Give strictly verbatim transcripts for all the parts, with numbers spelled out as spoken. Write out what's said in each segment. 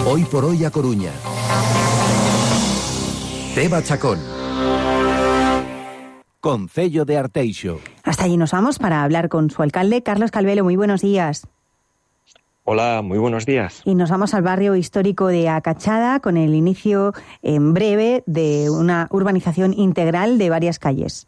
Hoy por hoy a Coruña. Teba Chacón. Concello de Arteixo. Hasta allí nos vamos para hablar con su alcalde, Carlos Calvelo. Muy buenos días. Hola, muy buenos días. Y nos vamos al barrio histórico de A Cachada con el inicio en breve de una urbanización integral de varias calles.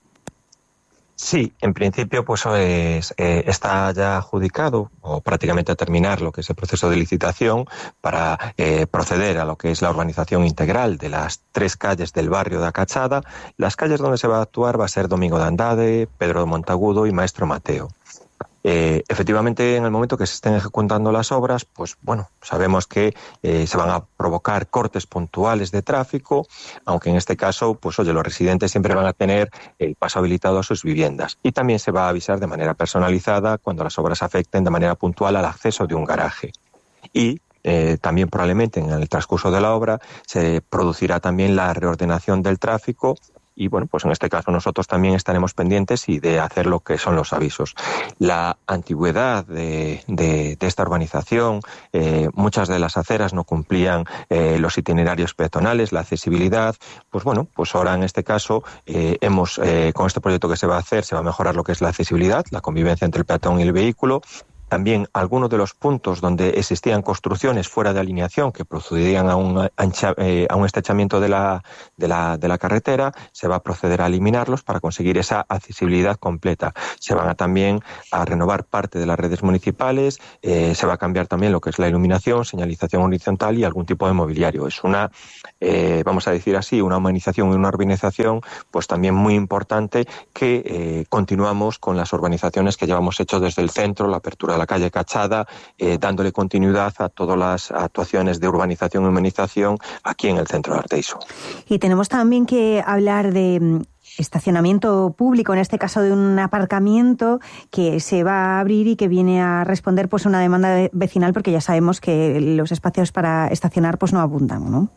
Sí, en principio pues es, eh, está ya adjudicado o prácticamente a terminar lo que es el proceso de licitación para eh, proceder a lo que es la urbanización integral de las tres calles del barrio de A Cachada. Las calles donde se va a actuar va a ser Domingo de Andade, Pedro de Montagudo y Maestro Mateo. Eh, efectivamente, en el momento que se estén ejecutando las obras, pues bueno, sabemos que eh, se van a provocar cortes puntuales de tráfico, aunque en este caso, pues oye, los residentes siempre van a tener el paso habilitado a sus viviendas. Y también se va a avisar de manera personalizada cuando las obras afecten de manera puntual al acceso de un garaje. Y Eh, también probablemente en el transcurso de la obra se producirá también la reordenación del tráfico y bueno, pues en este caso nosotros también estaremos pendientes y de hacer lo que son los avisos. La antigüedad de, de, de esta urbanización, eh, muchas de las aceras no cumplían eh, los itinerarios peatonales, la accesibilidad, pues bueno, pues ahora en este caso eh, hemos, eh, con este proyecto que se va a hacer, se va a mejorar lo que es la accesibilidad, la convivencia entre el peatón y el vehículo. También algunos de los puntos donde existían construcciones fuera de alineación que procedían a un, ancha, eh, a un estrechamiento de la, de, la, de la carretera, se va a proceder a eliminarlos para conseguir esa accesibilidad completa. Se van a también a renovar parte de las redes municipales, eh, se va a cambiar también lo que es la iluminación, señalización horizontal y algún tipo de mobiliario. Es una, eh, vamos a decir así, una humanización y una urbanización pues también muy importante que eh, continuamos con las urbanizaciones que llevamos hecho desde el centro, la apertura de la calle Cachada, eh, dándole continuidad a todas las actuaciones de urbanización y humanización aquí en el centro de Arteixo. Y tenemos también que hablar de estacionamiento público, en este caso de un aparcamiento que se va a abrir y que viene a responder pues a una demanda vecinal, porque ya sabemos que los espacios para estacionar pues no abundan, ¿no?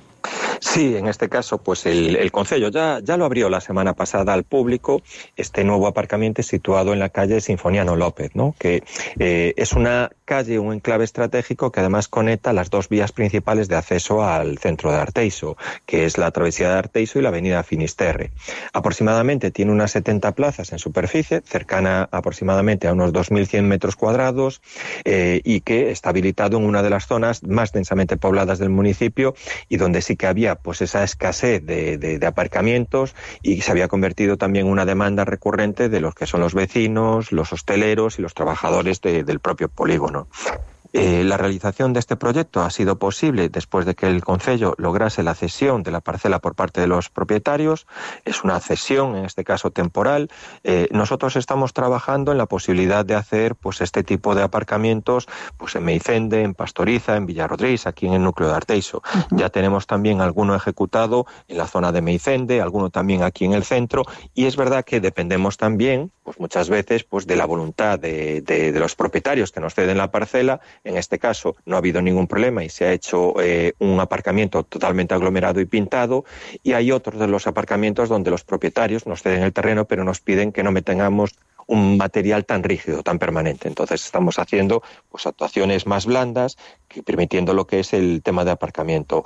Sí, en este caso, pues el, el Concello ya, ya lo abrió la semana pasada al público, este nuevo aparcamiento situado en la calle Sinfoniano López, ¿no? Que eh, es una calle, un enclave estratégico que además conecta las dos vías principales de acceso al centro de Arteixo, que es la travesía de Arteixo y la avenida Finisterre. Aproximadamente tiene unas setenta plazas en superficie, cercana aproximadamente a unos dos mil cien metros cuadrados, eh, y que está habilitado en una de las zonas más densamente pobladas del municipio y donde sí que había pues esa escasez de, de, de aparcamientos y se había convertido también en una demanda recurrente de los que son los vecinos, los hosteleros y los trabajadores de, del propio polígono. Eh, la realización de este proyecto ha sido posible después de que el Concello lograse la cesión de la parcela por parte de los propietarios. Es una cesión, en este caso temporal. Eh, nosotros estamos trabajando en la posibilidad de hacer pues este tipo de aparcamientos pues en Meicende, en Pastoriza, en Villarrodriz, aquí en el núcleo de Arteixo. Uh-huh. Ya tenemos también alguno ejecutado en la zona de Meicende, alguno también aquí en el centro, y es verdad que dependemos también pues muchas veces pues de la voluntad de, de, de los propietarios que nos ceden la parcela. En este caso no ha habido ningún problema y se ha hecho eh, un aparcamiento totalmente aglomerado y pintado, y hay otros de los aparcamientos donde los propietarios nos ceden el terreno pero nos piden que no metamos un material tan rígido, tan permanente. Entonces estamos haciendo pues actuaciones más blandas, que, permitiendo lo que es el tema de aparcamiento.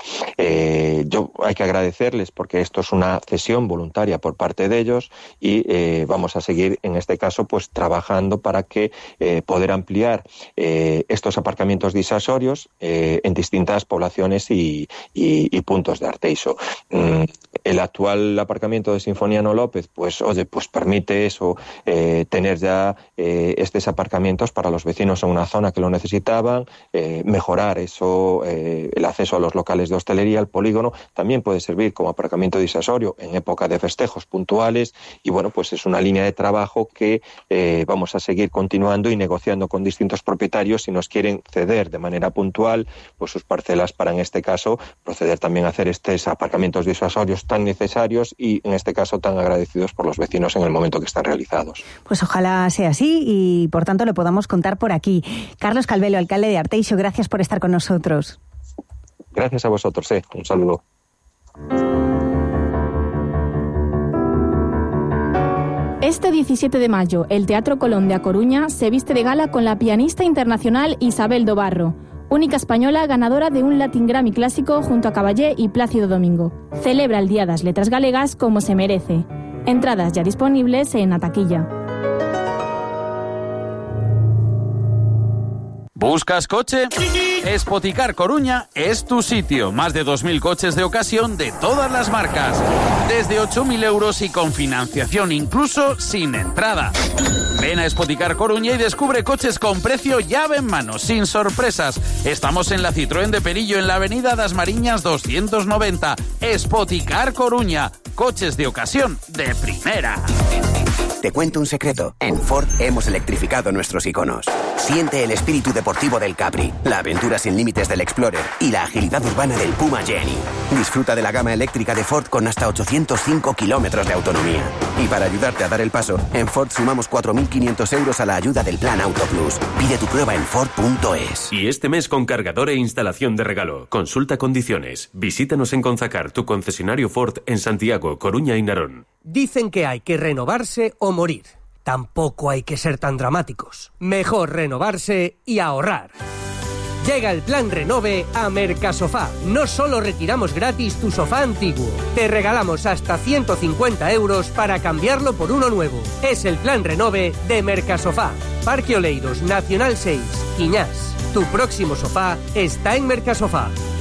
Eh, yo hay que agradecerles porque esto es una cesión voluntaria por parte de ellos y eh, vamos a seguir en este caso pues trabajando para que eh, poder ampliar eh, estos aparcamientos disuasorios eh, en distintas poblaciones y, y, y puntos de Arteixo. Mm, el actual aparcamiento de Sinfoniano López pues oye pues permite eso, eh, tener ya eh, estos aparcamientos para los vecinos en una zona que lo necesitaban, eh, mejorar eso, eh, el acceso a los locales de hostelería, el polígono, también puede servir como aparcamiento disuasorio en época de festejos puntuales, y bueno, pues es una línea de trabajo que eh, vamos a seguir continuando y negociando con distintos propietarios si nos quieren ceder de manera puntual pues sus parcelas para, en este caso, proceder también a hacer estos aparcamientos disuasorios tan necesarios y, en este caso, tan agradecidos por los vecinos en el momento que están realizados. Pues ojalá sea así y, por tanto, le podamos contar por aquí. Carlos Calvelo, alcalde de Arteixo, gracias por estar con nosotros. Gracias a vosotros, eh. Un saludo. Este diecisiete de mayo, el Teatro Colón de A Coruña se viste de gala con la pianista internacional Isabel do Barro. única española ganadora de un Latin Grammy clásico junto a Caballé y Plácido Domingo. Celebra el Día das Letras Galegas como se merece. Entradas ya disponibles en Ataquilla. ¿Buscas coche? Spoticar Coruña es tu sitio. Más de dos mil coches de ocasión de todas las marcas. Desde ocho mil euros y con financiación, incluso sin entrada. Ven a Spoticar Coruña y descubre coches con precio llave en mano, sin sorpresas. Estamos en la Citroën de Perillo, en la avenida Das Mariñas doscientos noventa. Spoticar Coruña. Coches de ocasión de primera. Te cuento un secreto. En Ford hemos electrificado nuestros iconos. Siente el espíritu deportivo del Capri, la aventura sin límites del Explorer y la agilidad urbana del Puma Jenny. Disfruta de la gama eléctrica de Ford con hasta ochocientos cinco kilómetros de autonomía. Y para ayudarte a dar el paso, en Ford sumamos cuatro mil quinientos euros a la ayuda del Plan Auto Plus. Pide tu prueba en Ford punto es. Y este mes con cargador e instalación de regalo. Consulta condiciones. Visítanos en Conzacar, tu concesionario Ford en Santiago, Coruña y Narón. Dicen que hay que renovarse o morir. Tampoco hay que ser tan dramáticos. Mejor renovarse y ahorrar. Llega el plan Renove a Mercasofá. No solo retiramos gratis tu sofá antiguo, te regalamos hasta ciento cincuenta euros para cambiarlo por uno nuevo. Es el plan Renove de Mercasofá. Parque Oleiros, Nacional seis, Quiñás. Tu próximo sofá está en Mercasofá.